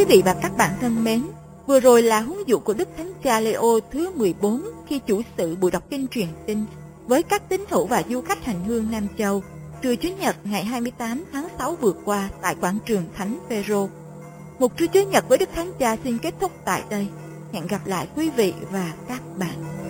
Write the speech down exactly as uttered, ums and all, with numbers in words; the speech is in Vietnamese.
Quý vị và các bạn thân mến, vừa rồi là huấn dụ của Đức Thánh Cha Leo thứ mười bốn khi chủ sự buổi đọc kinh truyền tin với các tín hữu và du khách hành hương Nam Châu trưa Chủ nhật ngày hai mươi tám tháng sáu vừa qua tại quảng trường Thánh Phêrô. Một trưa Chủ nhật với Đức Thánh Cha xin kết thúc tại đây. Hẹn gặp lại quý vị và các bạn.